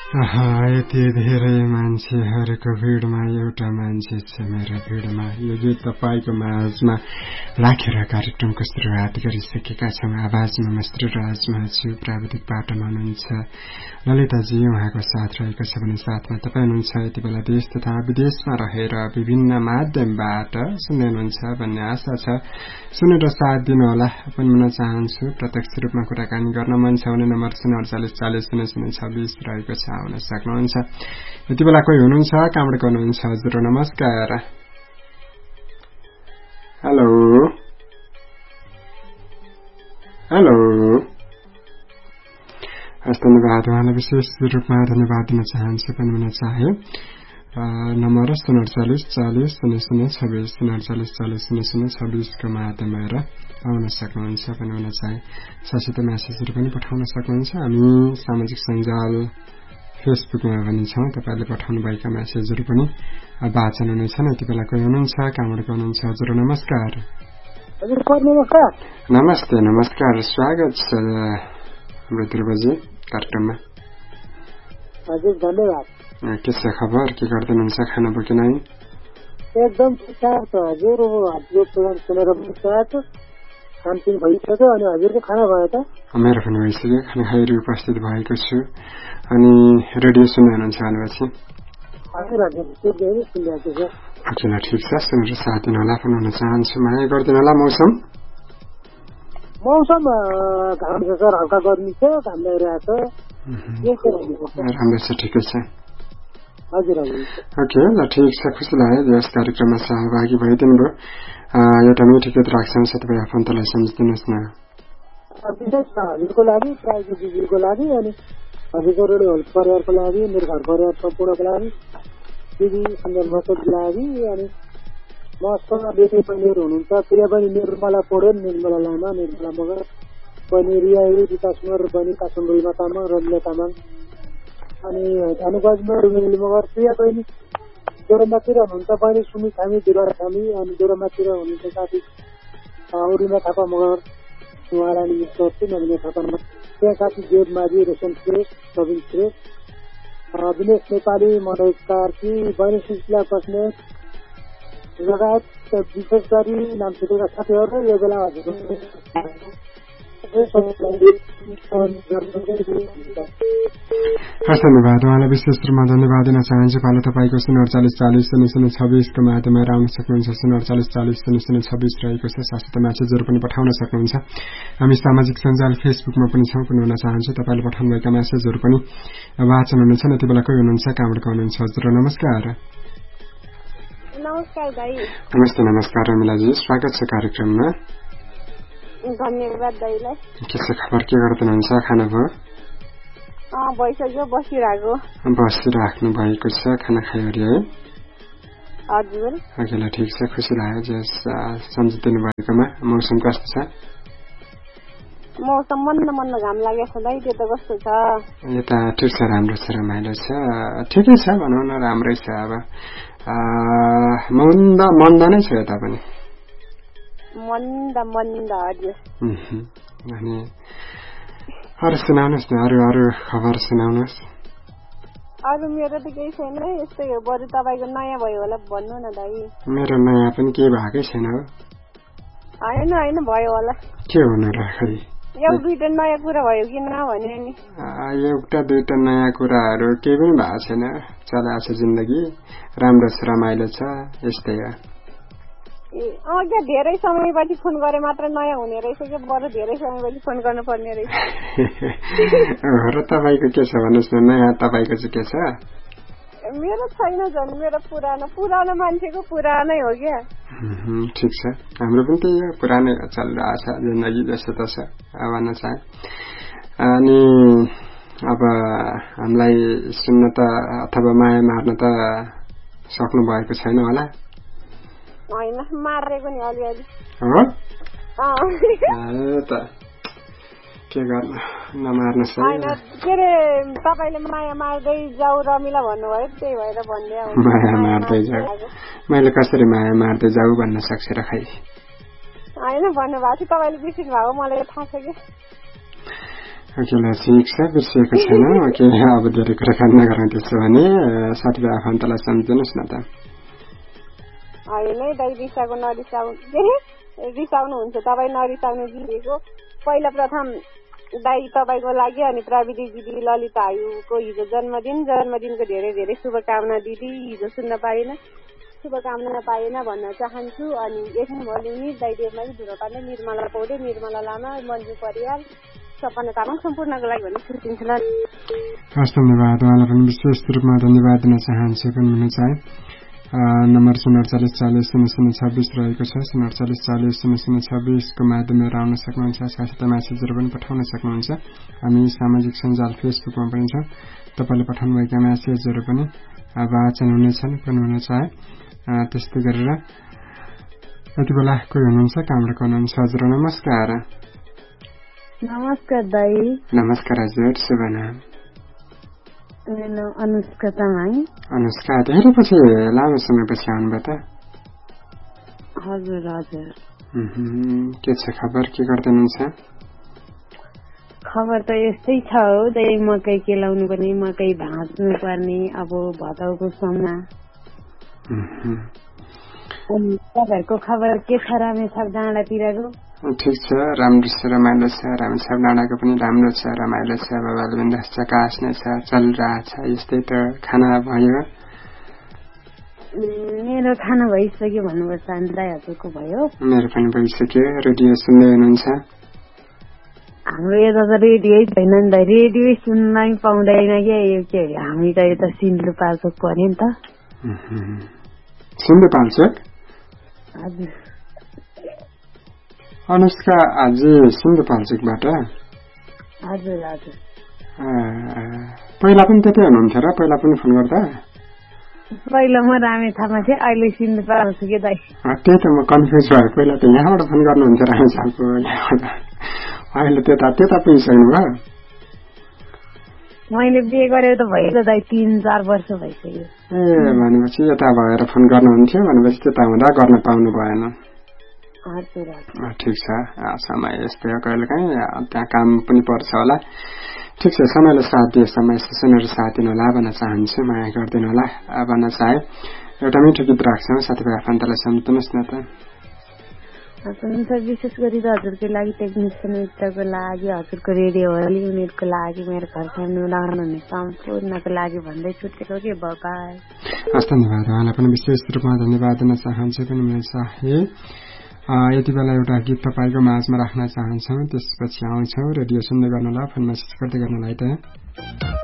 यति धेरै मान्छेहरूको भिडमा एउटा मान्छे छ मेरो भिडमा। यो गीत तपाईको माझमा राखेर कार्यक्रमको सुरुवात गरिसकेका छौं। आवाजमा मस्त्र राजमा छु, प्राविधिक बाटोमा हुनुहुन्छ ललिताजी, उहाँको साथ रहेको छ भने साथमा तपाईँ हुनुहुन्छ। यति बेला देश तथा विदेशमा रहेर विभिन्न माध्यमबाट सुन्दै हुनुहुन्छ भन्ने आशा छ। सुनेर साथ दिनुहोला भन्न चाहन्छु। प्रत्यक्ष रूपमा कुराकानी गर्न मन छ भने नम्बर 048400026 रहेको छ, आउन सक्नुहुन्छ। यति बेला कोही हुनुहुन्छ, कहाँबाट गर्नुहुन्छ? हजुर नमस्कार। हेलो हेलो, हस् धन्यवाद। उहाँलाई विशेष रूपमा धन्यवाद दिन चाहन्छु पनि भन्न चाहे। नम्बर 048400026 048400026 को माध्यमबाट आउन सक्नुहुन्छ पनि भन्न चाहे। साथसाथै म्यासेजहरू पनि पठाउन सक्नुहुन्छ। हामी सामाजिक सञ्जाल फेसबुकमा पनि छौँ। तपाईँले पठाउनु भएका म्यासेजहरू पनि वाचन हुनेछन्। यति बेला कोही हुनुहुन्छ, कहाँबाट हुनुहुन्छ? हजुर नमस्कार। हजुर नमस्कार। नमस्ते नमस्कार, स्वागत छ हाम्रो ध्रुवजी कार्यक्रममा। हजुर धन्यवाद। के छ खबर, के गर्दै हुनुहुन्छ? खाना बोके नै? एकदम ठिकठाक छ हजुर। हजुरको प्रोग्राम सुनेर बसिरहेको छु, खानपिन भइसक्यो। अनि हजुरको खाना भयो त? मेरो पनि भइसक्यो, खाना खाएर उपस्थित भएको छु। अनि रेडियो सुन्दै हुनुहुन्छ भनेपछि? हजुर हजुर सुनिरहेको छु। ल ठिक छ, सुनेर साथ दिनुहोला पनि भन्न चाहन्छु। माया गरिदिनु होला। मौसम घाम छ सर, हल्का गर्मी छ, घाम लागिरहेको छ। राम्रो छ, ठिकै छ। हजुर हजुर ओके, ल ठिक छ। खुसी लाग्यो यस कार्यक्रममा सहभागी भइदिनु भयो। एउटा मिठो गीत राख्छौँ, तपाईँ आफन्तलाई सम्झिदिनुहोस् न। विशेष हजुरको लागि, प्रायको दिदीको लागि, अनि हजुरको रेडियो परिवारको लागि, मेरो घर परिवार सम्पूर्णको लागि, दिदी सन्दर्भको लागि, अनि मसँग बेटी बहिनीहरू हुनुहुन्छ। प्रिय बहिनी निर्मला पौडेल, निर्मला लामा, निर्मला मगर, बहिनी रिया रिता सुनर, बहिनी कासम्बरीमा तामाङ, रमिला तामाङ, अनि धनुगजमा रुमेली मगर, प्रिय बहिनी जोरमातिर हुनुहुन्छ बहिनी सुमी थामी, दिलरा थामी, अनि जोरमातिर हुनुहुन्छ साथी उरिमा थापा मगर, उहाँलाई मिस गर्छु। नवीन थापामा त्यहाँ साथी देव माझी, रोशन श्रेष्ठ, प्रवीण श्रेष्ठ, विनेश नेपाली, मनोज कार्की, बहिनी सुशीला बस्नेत लगायत विशेष गरी नाम छुटेका साथीहरू यो बेला धन्यवाद। उहाँलाई विशेष रूपमा धन्यवाद दिन चाहन्छु। पालो तपाईँको 048400026 को माध्यमबाट आउन सक्नुहुन्छ। 048400026 रहेको छ। साथसाथै म्यासेजहरू पनि पठाउन सक्नुहुन्छ। हामी सामाजिक सञ्जाल फेसबुकमा पनि छौँ पनि हुन चाहन्छु। तपाईँले पठाउनुभएका म्यासेजहरू पनि वाचन हुनेछन्। यति बेला कोही हुनुहुन्छ, कहाँबाट हुनुहुन्छ? हजुर नमस्कार। नमस्कार दाइ। नमस्ते नमस्कार रमिलाजी, स्वागत छ कार्यक्रममा। धन्यवाद दाइलाई। के छ खबर, के गर्दै हुनुहुन्छ? खाना भयो? भइसक्यो, बसिराख्नु भएको छ। खाना खाइवरी है? हजुर। ल ठिक छ, खुसी लाग्यो सम्झिदिनु भएकोमा। मौसम कस्तो छ? मौसम मन्न घाम लागेको छ दाइ, त्यो त कस्तो छ? यता ठिक छ, राम्रो छ, रमाइलो छ, ठिकै छ भनौँ न, राम्रै छ। अब मन्द नै छ यता पनि, मन्द हजुर। अनि अरू सुनाउनुहोस् न, अरू खबर सुनाउनुहोस्। अरू मेरो त केही छैन, यस्तै हो। बरु तपाईँको नयाँ भयो होला भन्नु न दाइ। मेरो नयाँ पनि केही भएकै छैन हो। होइन भयो होला। के हुनु र, खै एउटा दुईटा नयाँ कुरा भयो कि नभने नि? एउटा दुईटा नयाँ कुराहरू केही पनि भएको छैन। चलाएको छ जिन्दगी, राम्रो छ, रमाइलो छ, यस्तै हो। क्या धेरै समयपछि फोन गरे मात्र नयाँ हुने रहेछ कि बरु धेरै समयपछि फोन गर्नु पर्ने रहेछ? र तपाईँको के छ भन्नुहोस् न, नयाँ तपाईँको चाहिँ के छ? मेरो छैन झन्, मेरो पुरानो मान्छेको पुरानै हो क्या। ठिक छ, हाम्रो पनि त्यही हो, पुरानै चलिरहेको छ जिन्दगी, जस्तो त छ भन्न चाहे। अनि अब हामीलाई सुन्न त अथवा माया मार्न त सक्नु भएको छैन होला? होइन, मारेको नि अलिअलि हो त, के गर्नु, नमार्नु होइन। के अरे तपाईँले माया मार्दै जाऊ रमिला भन्नुभयो, त्यही भएर भन्दै। माया मार्दै जाऊ, मैले कसरी माया मार्दै जाऊ भन्न सक्छ र? खै होइन भन्नुभएको थियो, तपाईँले बिर्सिनु भएको, मलाई थाहा छ कि। ओके ठिक छ बिर्सिएको छैन ओके अब धेरै कुराकानी नगरौँ त्यसो भने साथीभाइ आफन्तलाई सम्झिनुहोस् न त होइन दाइ रिसाउनुहुन्छ तपाईँ नरिसाउनु दिएको पहिला प्रथम दाइ तपाईँको लागि अनि प्रविधि दिदी ललिता आयुको हिजो जन्मदिनको धेरै धेरै शुभकामना दिदी हिजो सुन्न पाएन शुभकामना पाएन भन्न चाहन्छु अनि एकछिन भोलि दाइ देवमाई धुरोपाने निर्मला पौडे निर्मला लामा मन्जु परियार सपना तामाङ सम्पूर्णको लागि भन्ने छुट्टिन्छ ल हस् धन्यवाद उहाँलाई पनि विशेष रूपमा धन्यवाद दिन चाहन्छु पनि चाहे नम्बर 048400026 रहेको छ 048400026 को माध्यमबाट आउन सक्नुहुन्छ साथै मेसेजहरू पनि पठाउन सक्नुहुन्छ हामी सामाजिक सञ्जाल फेसबुकमा पनि छौं तपाईले पठाउनुभएका मेसेजहरू पनि वाचन हुनेछन् पनि हुन चाहे त्यस्तै गरेर यति बेला कोही हुनुहुन्छ कामबाट हुनुहुन्छ हजुर नमस्कार नमस्कार दाइ नमस्कार हजुर शुभ नाम मेरो अनुष्का तामाङ अनुष्का धेरै पछि लामो समयपछि आउनुभयो त हजुर हजुर के छ खबर के गर्दै हुनुहुन्छ खबर त यस्तै छ हो दाइ मकै केलाउनु पर्ने मकै भाँच्नु पर्ने अब भदौको समयमा अनि तपाईँहरूको खबर के छ रामेछाप डाँडातिरको ठिक छ राम्रो छ रमाइलो छ रामेछाप डाँडाको पनि राम्रो छ रमाइलो छ बाबाले बिन्दास चकास नै छ चलिरहेछ यस्तै त खाना भयो मेरो खाना भइसक्यो भन्नुपर्छ अनि दाइ हजुरको भयो मेरो पनि भइसक्यो रेडियो सुन्दै हुनुहुन्छ हाम्रो यता त रेडियो छैन नि त रेडियो सुन्नै पाउँदैन क्या यो के हामी त यता सिन्धुपाल्चोक पर्यो नि त सिन्धुपाल्चोक हजुर अनुष्का आज सिन्धुपाल्चोकबाट हजुर हजुर पहिला पनि त्यतै हुनुहुन्थ्यो र पहिला पनि फोन गर्दा पहिला म रामेछापमा थिएँ अहिले सिन्धुपाल्चोक दाइ त्यही त म कन्फ्युज भयो पहिला त यहाँबाट फोन गर्नुहुन्थ्यो रामेछापको अहिले त्यता पुगिसक्नुभयो मैले बिहे गरेर त भएको दाइ 3-4 वर्ष भइसक्यो ए भनेपछि यता भएर फोन गर्नुहुन्थ्यो भनेपछि त्यता हुँदा गर्न पाउनु भएन ठिक छ समय यस्तै हो कहिलेकाहीँ त्यहाँ काम पनि पर्छ होला ठिक छ समयले साथ दिए समय सुनेर साथ दिनु होला भन्न चाहन्छु माया गरिदिनु होला भन्न चाहे एउटा मिठो गीत राख्छौँ साथीभाइ आफन्तलाई सम्झिनुहोस् न त विशेष गरी त हजुरको लागि टेक्निसियन मित्रको लागि हजुरको रेडियोवाली उनीहरूको लागि मेरो घर फ्यामिली उडाउनुहुने सम्पूर्णको लागि भन्दै छुटेको के बाई हस् धन्यवाद उहाँलाई पनि विशेष रूपमा धन्यवाद दिन चाहन्छु पनि मेरो चाहे यति बेला एउटा गीत तपाईको माझमा राख्न चाहन्छौँ त्यसपछि आउँछौँ रेडियो सुन्दै गर्नुहोला फोन मेसेज गर्दै गर्नुहोला है त